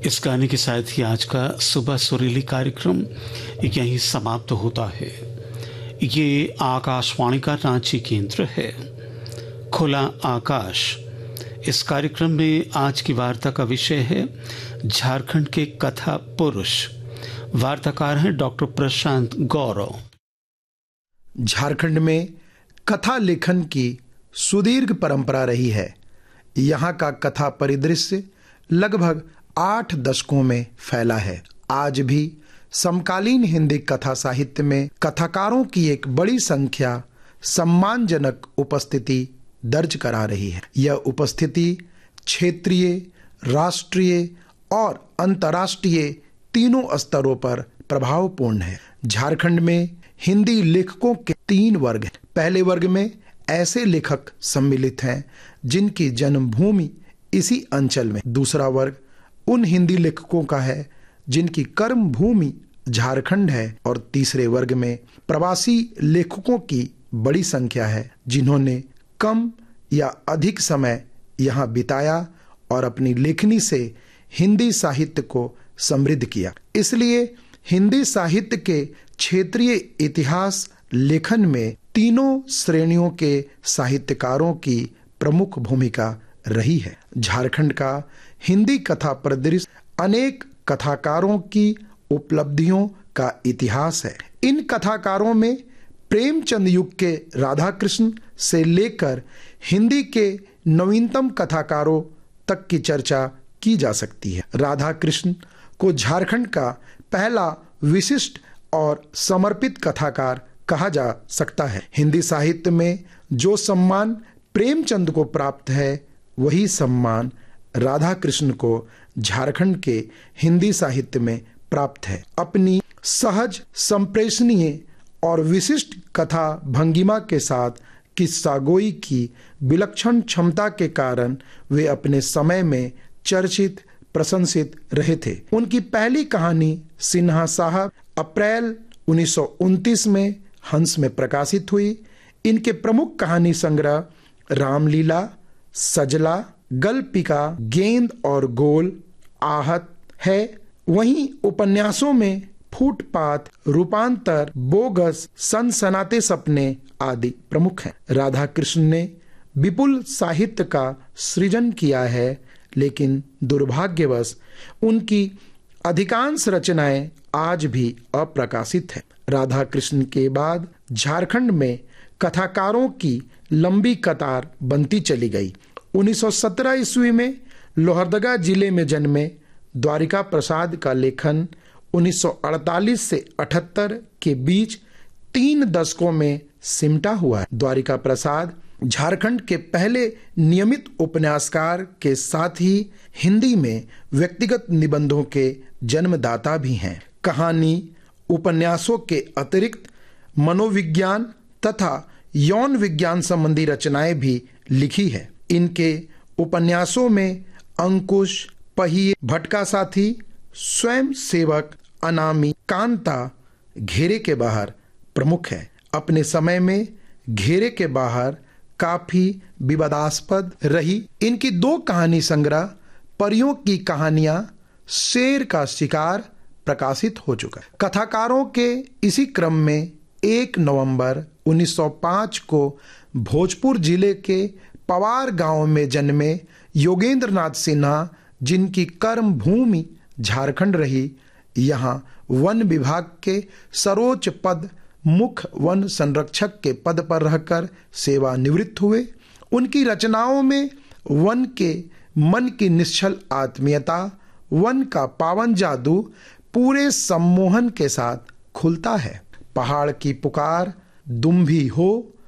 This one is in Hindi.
इस गाने के साथ ही आज का सुबह सुरीली कार्यक्रम यहीं समाप्त होता है। ये आकाशवाणी का रांची केंद्र है। खुला आकाश। इस कार्यक्रम में आज की वार्ता का विषय है झारखंड के कथा पुरुष। वार्ताकार हैं डॉक्टर प्रशांत गौरव। झारखंड में कथा लेखन की सुदीर्घ परंपरा रही है। यहाँ का कथा परिदृश्य लगभग 8 दशकों में फैला है। आज भी समकालीन हिंदी कथा साहित्य में कथाकारों की एक बड़ी संख्या सम्मानजनक उपस्थिति दर्ज करा रही है। यह उपस्थिति क्षेत्रीय, राष्ट्रीय और अंतर्राष्ट्रीय तीनों स्तरों पर प्रभावपूर्ण है। झारखंड में हिंदी लेखकों के 3 वर्ग हैं। पहले वर्ग में ऐसे लेखक सम्मिलित हैं जिनकी जन्मभूमि इसी अंचल में। दूसरा वर्ग उन हिंदी लेखकों का है जिनकी कर्म भूमि झारखंड है। और तीसरे वर्ग में प्रवासी लेखकों की बड़ी संख्या है जिन्होंने कम या अधिक समय यहाँ बिताया और अपनी लेखनी से हिंदी साहित्य को समृद्ध किया। इसलिए हिंदी साहित्य के क्षेत्रीय इतिहास लेखन में तीनों श्रेणियों के साहित्यकारों की प्रमुख भूमिका रही है। झारखंड का हिंदी कथा परिदृश्य अनेक कथाकारों की उपलब्धियों का इतिहास है। इन कथाकारों में प्रेमचंद युग के राधाकृष्ण से लेकर हिंदी के नवीनतम कथाकारों तक की चर्चा की जा सकती है। राधाकृष्ण को झारखंड का पहला विशिष्ट और समर्पित कथाकार कहा जा सकता है। हिंदी साहित्य में जो सम्मान प्रेमचंद को प्राप्त है, वही सम्मान राधाकृष्ण को झारखंड के हिंदी साहित्य में प्राप्त है। अपनी सहज, संप्रेषणीय और विशिष्ट कथा भंगिमा के साथ किस्सागोई की विलक्षण क्षमता के कारण वे अपने समय में चर्चित, प्रशंसित रहे थे। उनकी पहली कहानी सिन्हा साहब अप्रैल 1929 में हंस में प्रकाशित हुई। इनके प्रमुख कहानी संग्रह रामलीला, सजला, गल्पिका, गेंद और गोल, आहत है। वहीं उपन्यासों में फुटपाथ, रूपांतर, बोगस, सनसनाते सपने आदि प्रमुख हैं। राधाकृष्ण ने विपुल साहित्य का सृजन किया है, लेकिन दुर्भाग्यवश उनकी अधिकांश रचनाएं आज भी अप्रकाशित हैं। राधाकृष्ण के बाद झारखंड में कथाकारों की लंबी कतार बनती चली गई। 1917 ईस्वी में लोहरदगा जिले में जन्मे द्वारिका प्रसाद का लेखन 1948 से 78 के बीच 3 दशकों में सिमटा हुआ है। द्वारिका प्रसाद झारखंड के पहले नियमित उपन्यासकार के साथ ही हिंदी में व्यक्तिगत निबंधों के जन्मदाता भी हैं। कहानी, उपन्यासों के अतिरिक्त मनोविज्ञान तथा यौन विज्ञान संबंधी रचनाएं भी लिखी है। इनके उपन्यासों में अंकुश, पहिए, भटका साथी, स्वयं सेवक, अनामी, कांता, घेरे के बाहर प्रमुख है। अपने समय में घेरे के बाहर काफी विवादास्पद रही। इनकी 2 कहानी संग्रह परियों की कहानियां, शेर का शिकार प्रकाशित हो चुका है। कथाकारों के इसी क्रम में 1 नवंबर 1905 को भोजपुर जिले के पवार गांव में जन्मे योगेंद्र नाथ सिन्हा, जिनकी कर्म भूमि झारखंड रही, यहाँ वन विभाग के सर्वोच्च पद मुख्य वन संरक्षक के पद पर रहकर सेवानिवृत्त हुए। उनकी रचनाओं में वन के मन की निश्चल आत्मीयता, वन का पावन जादू पूरे सम्मोहन के साथ खुलता है। पहाड़ की पुकार, दुम्भी हो,